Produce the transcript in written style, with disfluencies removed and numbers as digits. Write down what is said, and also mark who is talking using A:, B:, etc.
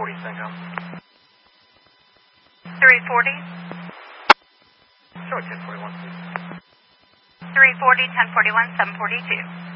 A: 340 CENTCOM.
B: 340?
A: Sure, 1041, please.
B: 340, 1041, 742.